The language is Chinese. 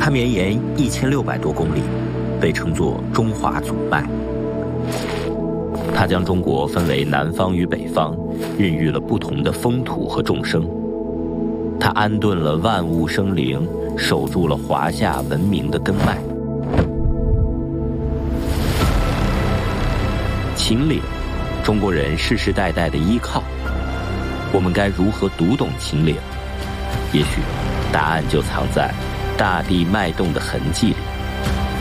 它绵延1600多公里，被称作中华祖脉。它将中国分为南方与北方，孕育了不同的风土和众生。它安顿了万物生灵，守住了华夏文明的根脉。秦岭，中国人世世代代的依靠。我们该如何读懂秦岭？也许答案就藏在大地脉动的痕迹里。